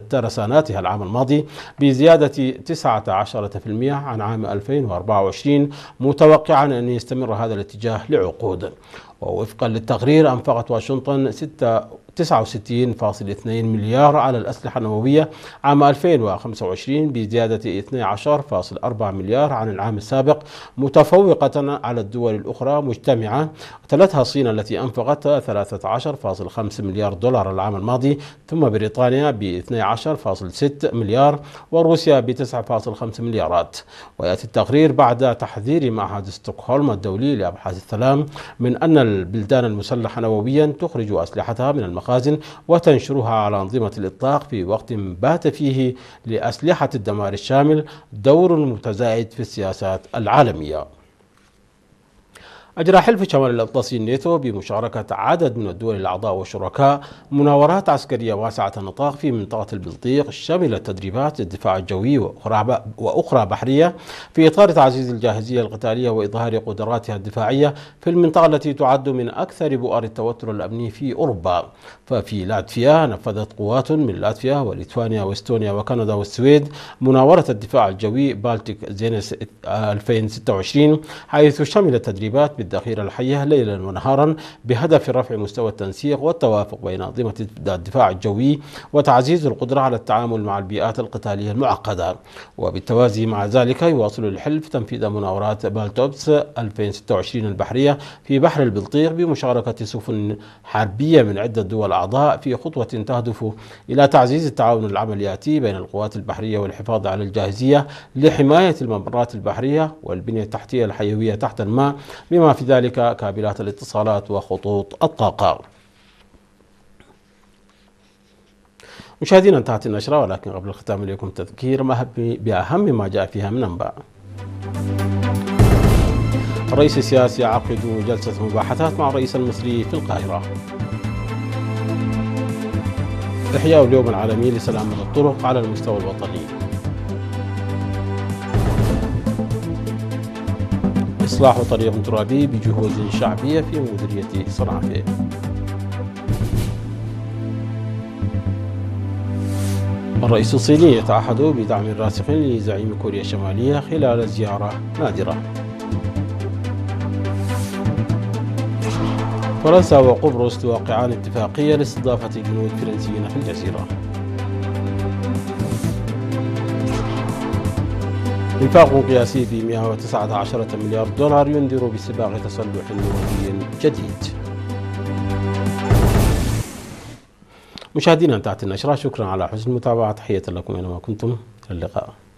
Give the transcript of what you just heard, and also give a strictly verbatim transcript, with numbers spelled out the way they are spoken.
رساناتها العام الماضي بزيادة تسعة عشر بالمئة عن عام ألفين وأربعة وعشرين، متوقعا أن يستمر هذا الاتجاه لعقود. ووفقا للتقرير أنفقت واشنطن تسعة وستين فاصلة اثنين مليار على الأسلحة النووية عام ألفين وخمسة وعشرين بزيادة اثني عشر فاصلة أربعة مليار عن العام السابق، متفوقة على الدول الأخرى مجتمعة، تلتها الصين التي أنفقت ثلاثة عشر فاصلة خمسة مليار دولار العام الماضي، ثم بريطانيا ب اثني عشر فاصلة ستة مليار، وروسيا ب تسعة فاصلة خمسة مليارات. ويأتي التقرير بعد تحذير معهد ستوكهولم الدولي لأبحاث السلام من أن البلدان المسلحة نوويا تخرج أسلحتها من المخازن وتنشرها على أنظمة الإطلاق في وقت بات فيه لأسلحة الدمار الشامل دور متزايد في السياسات العالمية. أجرى حلف شمال الأطلسي الناتو بمشاركة عدد من الدول الأعضاء والشركاء مناورات عسكرية واسعة النطاق في منطقة البلطيق شملت تدريبات الدفاع الجوي وأخرى وأخرى بحرية في إطار تعزيز الجاهزية القتالية وإظهار قدراتها الدفاعية في المنطقة التي تعد من أكثر بؤر التوتر الأمني في أوروبا. ففي لاتفيا نفذت قوات من لاتفيا وليتوانيا واستونيا وكندا والسويد مناورة الدفاع الجوي بالتيك زينس ألفين وستة وعشرين، حيث شملت تدريبات بالذخيرة الحية ليلا ونهارا بهدف رفع مستوى التنسيق والتوافق بين أنظمة الدفاع الجوي وتعزيز القدرة على التعامل مع البيئات القتالية المعقدة. وبالتوازي مع ذلك يواصل الحلف تنفيذ مناورات بالتوبس ألفين وستة وعشرين البحرية في بحر البلطيق بمشاركة سفن حربية من عدة دول أعضاء في خطوة تهدف إلى تعزيز التعاون العملياتي بين القوات البحرية والحفاظ على الجاهزية لحماية الممرات البحرية والبنية التحتية الحيوية تحت الماء، بما في ذلك كابلات الاتصالات وخطوط الطاقة. مشاهدينا، انتهت النشرة، ولكن قبل الختام إليكم تذكير بأهم ما جاء فيها من أنباء. الرئيس السياسي يعقد جلسة مباحثات مع الرئيس المصري في القاهرة. إحياء اليوم العالمي لسلامة الطرق على المستوى الوطني. إصلاح طريق ترابي بجهود شعبية في مديرية صنعاء. الرئيس الصيني يتعهد بدعم راسخ لزعيم كوريا الشمالية خلال زيارة نادرة. فرنسا وقبرص توقعان اتفاقية لاستضافة جنود فرنسيين في الجزيرة. انفاق قياسي ب مئة وتسعة عشر مليار دولار ينذر بسباق تسلح نووي جديد. مشاهدينا، انتهت النشرة، شكرا على حسن المتابعة، تحية لكم أينما كنتم، إلى اللقاء.